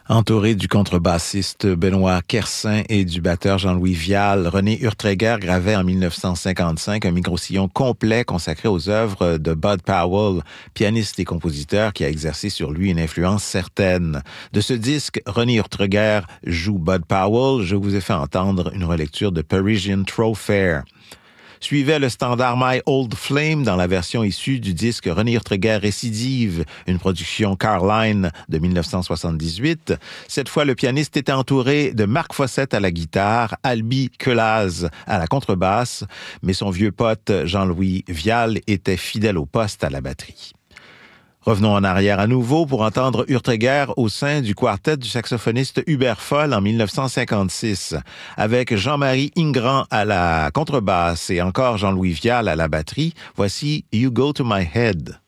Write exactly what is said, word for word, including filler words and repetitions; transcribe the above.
Entouré du contrebassiste Benoît Kersin et du batteur Jean-Louis Vial, René Urtreger gravait en dix-neuf cent cinquante-cinq un micro-sillon complet consacré aux œuvres de Bud Powell, pianiste et compositeur qui a exercé sur lui une influence certaine. De ce disque, René Urtreger joue Bud Powell. Je vous ai fait entendre une relecture de Parisian Thoroughfare. Suivait le standard My Old Flame dans la version issue du disque René Urtreger Récidive, une production Carline de dix-neuf cent soixante-dix-huit. Cette fois, le pianiste était entouré de Marc Fossette à la guitare, Albi Quelaz à la contrebasse, mais son vieux pote Jean-Louis Vial était fidèle au poste à la batterie. Revenons en arrière à nouveau pour entendre Urtreger au sein du quartet du saxophoniste Hubert Foll en dix-neuf cent cinquante-six, avec Jean-Marie Ingrand à la contrebasse et encore Jean-Louis Vial à la batterie. Voici You Go to My Head.